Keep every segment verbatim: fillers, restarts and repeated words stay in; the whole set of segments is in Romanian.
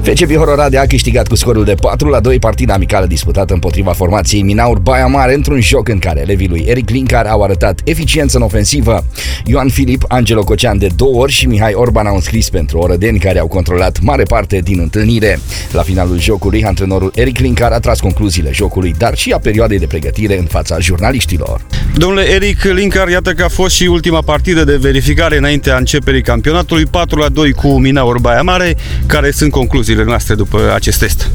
F C Bihor Oradea a câștigat cu scorul de patru la doi partida amicală disputată împotriva formației Minaur Baia Mare într-un joc în care elevii lui Eric Lincar au arătat eficiență în ofensivă. Ioan Filip, Angelo Cocean de două ori și Mihai Orban au înscris pentru orădeni care au controlat mare parte din întâlnire. La finalul jocului, antrenorul Eric Lincar a tras concluziile jocului, dar și a perioadei de pregătire în fața jurnaliștilor. Domnule Eric Lincar, iată că a fost și ultima partidă de verificare înaintea începerii campionatului, patru la doi cu Minaur Baia Mare. Care sunt concluziile noastre după acest test?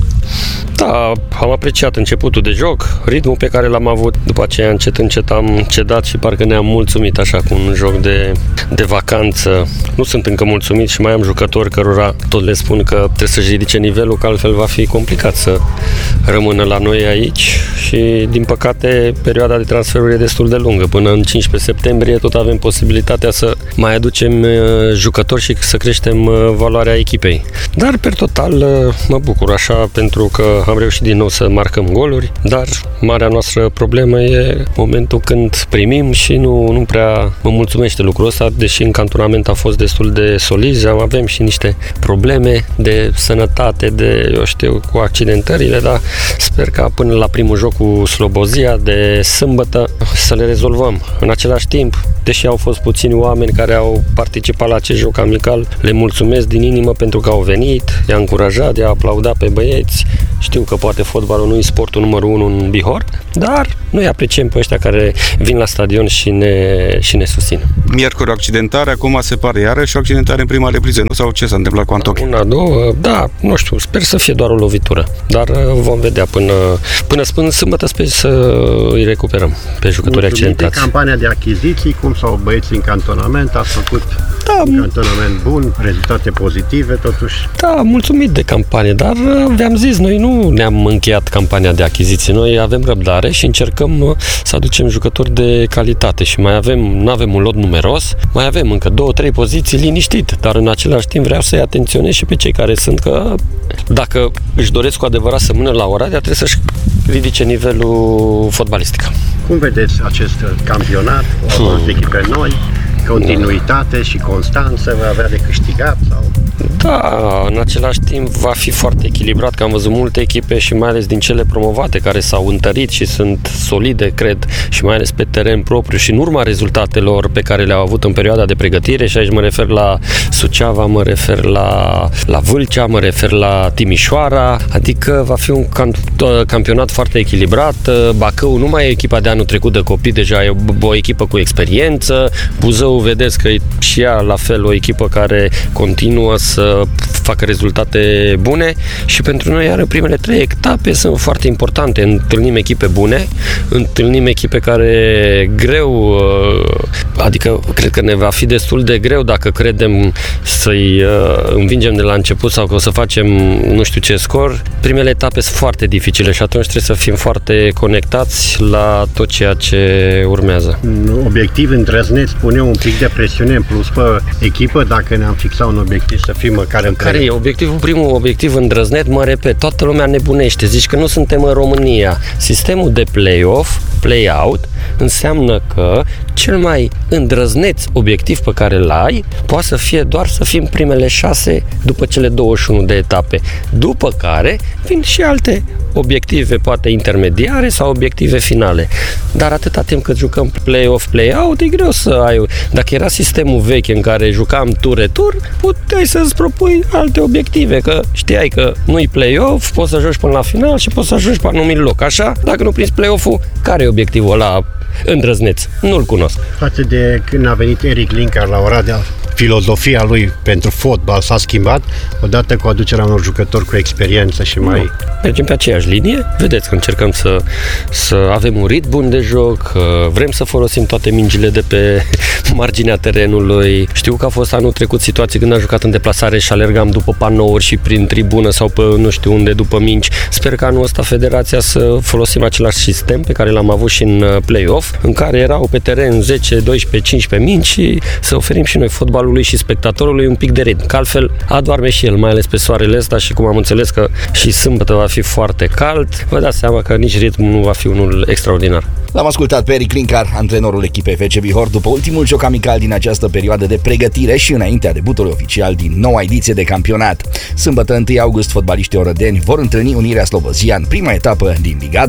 Da, am apreciat începutul de joc, ritmul pe care l-am avut, după aceea încet încet am cedat și parcă ne-am mulțumit așa cu un joc de, de vacanță. Nu sunt încă mulțumit și mai am jucători cărora tot le spun că trebuie să-și ridice nivelul, că altfel va fi complicat să rămână la noi aici și din păcate perioada de transferuri e destul de lungă. Până în cincisprezece septembrie tot avem posibilitatea să mai aducem jucători și să creștem valoarea echipei. Dar per total mă bucur așa pentru că am reușit din nou să marcăm goluri, dar marea noastră problemă e momentul când primim și nu, nu prea mă mulțumește lucrul ăsta, deși în cantonament a fost destul de solizi, avem și niște probleme de sănătate, de, eu știu, cu accidentările, dar sper ca până la primul joc cu Slobozia de sâmbătă să le rezolvăm. În același timp, deși au fost puțini oameni care au participat la acest joc amical, le mulțumesc din inimă pentru că au venit, i-a încurajat, i-a aplaudat pe băieți. Știu că poate fotbalul nu e sportul numărul unu în Bihor, dar noi apreciem pe ăștia care vin la stadion și ne, și ne susțin. Miercuri o accidentare, acum se pare iarăși o accidentare în prima repriză, nu? Sau ce s-a întâmplat cu Antochi? Una, două, da, nu știu, sper să fie doar o lovitură, dar vom vedea până, până spun sâmbătă, sper să îi recuperăm pe jucătorii accidentați. De campania de achiziții, cum s-au băieții în cantonament, a făcut da, un cantonament bun, rezultate pozitive, totuși. Da, mulțumit de campanie, dar v-am zis, noi nu ne-am încheiat campania de achiziții, noi avem răbdare și încercăm să aducem jucători de calitate și mai avem, nu avem un lot numeros, mai avem încă două, trei poziții liniștit, dar în același timp vreau să-i atenționez și pe cei care sunt că dacă își doresc cu adevărat să mână la Oradea, trebuie să-și ridice nivelul fotbalistic. Cum vedeți acest campionat? Au hmm. echipe noi, continuitate da. și constanță va avea de câștigat? Sau? Da, în același timp va fi foarte echilibrat, că am văzut multe echipe și mai ales din cele promovate care s-au întărit și sunt solide, cred, și mai ales pe teren propriu și în urma rezultatelor pe care le-au avut în perioada de pregătire și aici mă refer la Suceava, mă refer la, la Vâlcea, mă refer la Timișoara, adică va fi un campionat foarte echilibrat. Bacău nu mai e echipa de anul trecut de copii, deja e o echipă cu experiență. Buzău, vedeți că e și ea la fel o echipă care continuă să facă rezultate bune și pentru noi iar primele trei etape sunt foarte importante. Întâlnim echipe bune, întâlnim echipe care greu, adică cred că ne va fi destul de greu dacă credem să-i învingem de la început sau că o să facem nu știu ce scor. Primele etape sunt foarte dificile și atunci trebuie să fim foarte conectați la tot ceea ce urmează. Obiectiv îndrăzneț pune un pic de presiune în plus pe echipă dacă ne-am fixat un obiectiv să fim măcar în care e obiectivul? Primul obiectiv îndrăzneț, mă repet, toată lumea nebunește, zici că nu suntem în România. Sistemul de play-off, play-out, înseamnă că cel mai îndrăzneț obiectiv pe care îl ai poate să fie doar să fim primele șase după cele douăzeci și unu de etape. După care vin și alte obiective, poate intermediare sau obiective finale. Dar atâta timp cât jucăm play-off, play-out, e greu să ai. Dacă era sistemul vechi în care jucam tur-retur, puteai să-ți propui alte obiective, că știai că nu-i play-off, poți să joci până la final și poți să ajungi pe anumit loc. Așa, dacă nu prinzi play-off-ul, care e obiectivul ăla îndrăzneț? Nu-l cunosc. Față de când a venit Eric Lincar la Oradea, filozofia lui pentru fotbal s-a schimbat odată cu aducerea unor jucători cu experiență și mai... Nu. Mergem pe aceeași linie, vedeți că încercăm să, să avem un ritm bun de joc, vrem să folosim toate mingile de pe marginea terenului. Știu că a fost anul trecut situații când am jucat în deplasare și alergam după panouri și prin tribună sau pe nu știu unde după mingi. Sper că anul ăsta federația să folosim același sistem pe care l-am avut și în play-off, în care erau pe teren zece, doisprezece, cincisprezece mingi și să oferim și noi fotbalul antrenorului și spectatorului un pic de ritm, că altfel adorme și el, mai ales pe soarele ăsta și cum am înțeles că și sâmbătă va fi foarte cald, vă dați seama că nici ritmul nu va fi unul extraordinar. L-am ascultat pe Eric Linkar, antrenorul echipei F C Bihor, după ultimul joc amical din această perioadă de pregătire și înaintea debutului oficial din noua ediție de campionat. Sâmbătă întâi august, fotbaliștii orădeni vor întâlni Unirea Slobozia în prima etapă din Liga